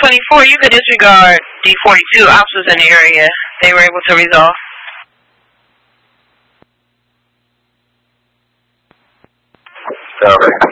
1024, you could disregard D42 officers in the area. They were able to resolve. Okay.